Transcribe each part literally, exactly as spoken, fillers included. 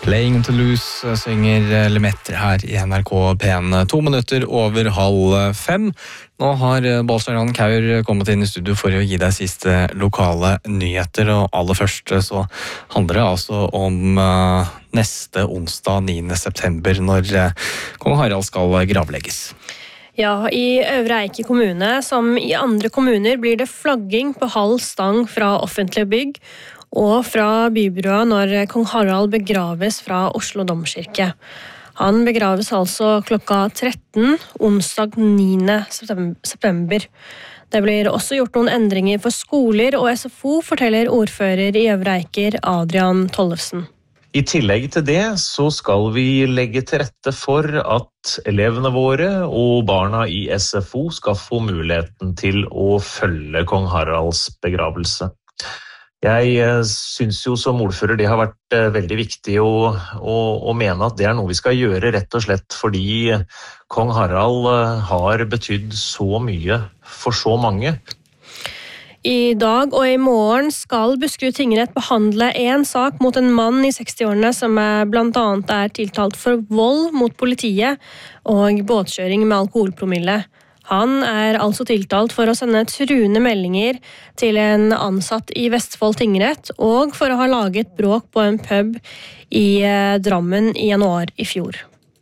Playing to lose synger Lemaitre her i N R K P en to minutter over halv fem. Nå har Balsarand Kaur kommet inn i studio for å gi deg siste lokale nyheter, og aller først så handler det altså om uh, neste onsdag niende september når uh, Kong Harald skal gravlegges. Ja, i Øvre Eiker kommune, som i andre kommuner, blir det flagging på halv stang fra offentlige bygg og fra bybrua når Kong Harald begraves fra Oslo Domkirke. Han begraves altså klokka tretten, onsdag niende september. Det blir også gjort noen endringer for skoler og S F O, forteller ordfører i Øvre Eiker, Adrian Tollefsen. I tillegg til det så skal vi legge til rette for at elevene våre og barna i S F O skal få muligheten til å følge Kong Haralds begravelse. Jeg synes jo som ordfører det har vært veldig viktig å, å, å mene at det er noe vi skal gjøre rett og slett fordi Kong Harald har betydd så mye for så mange. I dag og i morgen skal Buskerud tingrett behandle en sak mot en mann i sekstiårene som er blant annet er tiltalt for vold mot politiet og båtkjøring med alkoholpromille. Han er altså tiltalt for å sende truende meldinger til en ansatt i Vestfold tingrett og for å ha laget bråk på en pub i Drammen i januar i fjor.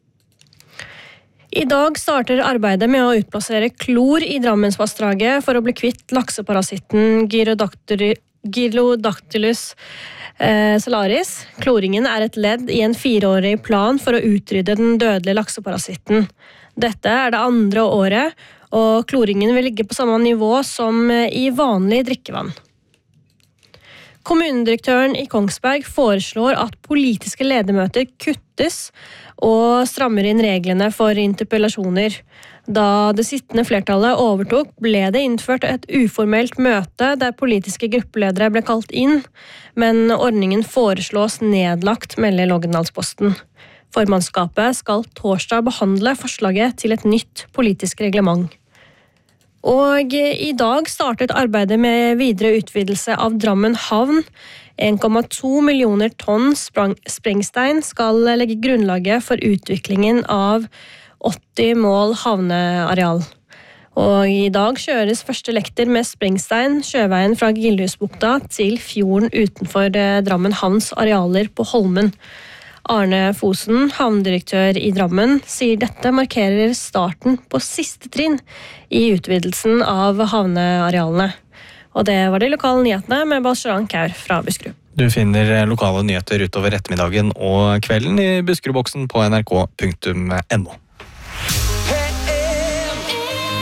I dag starter arbeidet med å utplassere klor i Drammensvassdraget for å bli kvitt lakseparasitten Gyrodactylus salaris. Kloringen er et ledd i en fireårig plan for å utrydde den dødelige lakseparasitten. Dette er det andre året, og kloringen vil ligge på samme nivå som i vanlig drikkevann. Kommunedirektøren i Kongsberg foreslår at politiske ledermøter kuttes og strammer inn reglene for interpellasjoner. Da det sittende flertallet overtok, ble det innført et uformelt møte der politiske gruppeledere ble kalt inn, men ordningen foreslås nedlagt, melder Lågendalsposten. Formannskapet skal torsdag behandle forslaget til et nytt politisk reglement. Og i dag startet arbeidet med videre utvidelse av Drammen havn. en komma to millioner tonn sprengstein skal legge grunnlaget for utviklingen av åtti mål havneareal. Og i dag kjøres første lekter med sprengstein sjøveien fra Gildhusbukta til fjorden utenfor Drammen havns arealer på Holmen. Arne Fosen, havnedirektør i Drammen, sier dette markerer starten på siste trinn i utvidelsen av havnearealene. Og det var de lokale nyhetene med Balsarand Kaur fra Buskerud. Du finner lokale nyheter utover ettermiddagen og kvelden i Buskerudboksen på n r k punktum n o.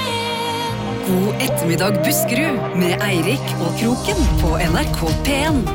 God ettermiddag Buskerud med Eirik og Kroken på N R K P en.